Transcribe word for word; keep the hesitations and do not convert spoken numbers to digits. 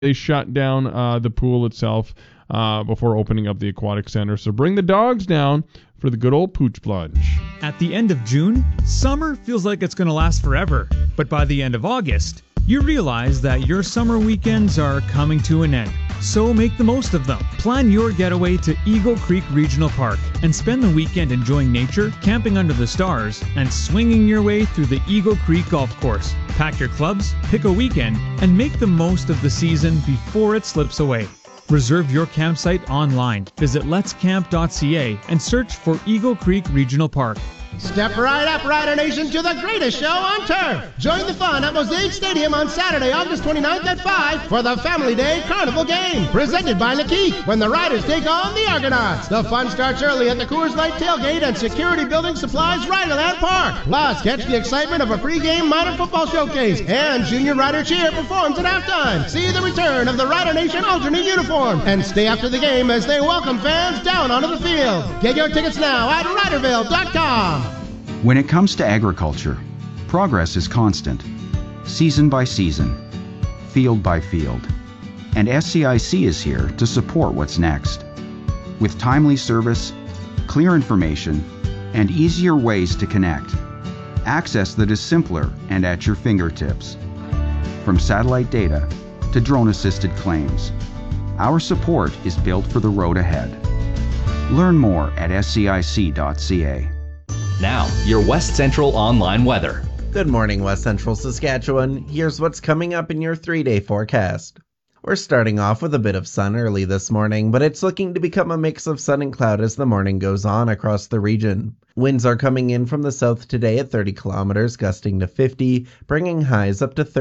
they shut down uh, the pool itself uh, before opening up the aquatic center. So bring the dogs down for the good old pooch plunge. At the end of June, summer feels like it's going to last forever. But by the end of August, you realize that your summer weekends are coming to an end. So make the most of them. Plan your getaway to Eagle Creek Regional Park and spend the weekend enjoying nature, camping under the stars, and swinging your way through the Eagle Creek Golf Course. Pack your clubs, pick a weekend, and make the most of the season before it slips away. Reserve your campsite online. Visit lets camp dot c a and search for Eagle Creek Regional Park. Step right up, Rider Nation, to the greatest show on turf. Join the fun at Mosaic Stadium on Saturday, August twenty-ninth at five for the Family Day Carnival Game, presented by Lakeith, when the Riders take on the Argonauts. The fun starts early at the Coors Light Tailgate and Security Building Supplies Riderland Park. Plus, catch the excitement of a pregame minor football showcase, and Junior Rider Cheer performs at halftime. See the return of the Rider Nation alternate uniform, and stay after the game as they welcome fans down onto the field. Get your tickets now at riderville dot com. When it comes to agriculture, progress is constant, season by season, field by field, and S C I C is here to support what's next. With timely service, clear information, and easier ways to connect, access that is simpler and at your fingertips. From satellite data to drone-assisted claims, our support is built for the road ahead. Learn more at S C I C dot C A. Now, your West Central online weather. Good morning, West Central Saskatchewan. Here's what's coming up in your three-day forecast. We're starting off with a bit of sun early this morning, but it's looking to become a mix of sun and cloud as the morning goes on across the region. Winds are coming in from the south today at thirty kilometers, gusting to fifty, bringing highs up to thirty.